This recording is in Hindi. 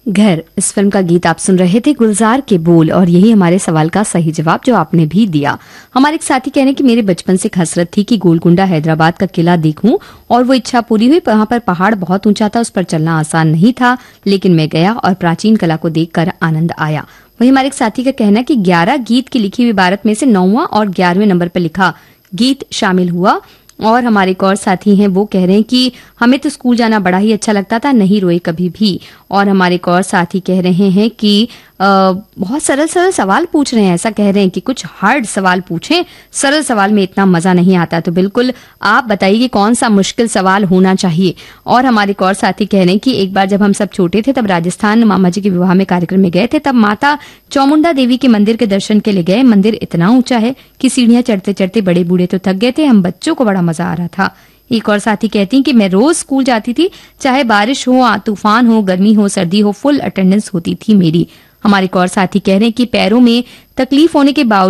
घर इस फिल्म का गीत आप सुन रहे थे, गुलजार के बोल, और यही हमारे सवाल का सही जवाब जो आपने भी दिया। हमारे एक साथी कह रहे हैं कि मेरे बचपन से एक हसरत थी कि गोलकुंडा हैदराबाद का किला देखूं, और वो इच्छा पूरी हुई। वहां पर पहाड़ बहुत ऊंचा था, उस पर चलना आसान नहीं था, लेकिन मैं गया और प्राचीन कला को देखकर आनंद आया। वही हमारे एक साथी का कहना है कि 11 गीत की लिखी हुई इबारत में से 9वां और 11वें नंबर पर लिखा गीत शामिल हुआ। और हमारे एक और साथी हैं, वो कह रहे हैं कि हमें तो स्कूल जाना बड़ा ही अच्छा लगता था, नहीं रोए कभी भी। और हमारे एक और साथी कह रहे हैं कि बहुत सरल सरल सवाल पूछ रहे हैं, ऐसा कह रहे हैं कि कुछ हार्ड सवाल पूछें, सरल सवाल में इतना मजा नहीं आता। तो बिल्कुल आप बताइए कि कौन सा मुश्किल सवाल होना चाहिए। और हमारे एक और साथी कह रहे हैं कि एक बार जब हम सब छोटे थे तब राजस्थान मामा जी के विवाह में कार्यक्रम में गए थे, तब माता चामुंडा देवी के मंदिर के दर्शन के लिए गए। मंदिर इतना ऊंचा है कि सीढ़ियां चढ़ते चढ़ते बड़े बूढ़े तो थक गए थे, हम बच्चों को बड़ा मजा आ रहा था। एक और साथी कहती हैं कि मैं रोज स्कूल जाती थी, चाहे बारिश हो, तूफान हो, गर्मी हो, सर्दी हो, फुल अटेंडेंस होती थी मेरी। हमारे एक और साथी कह रहे हैं कि पैरों में तकलीफ होने के बावजूद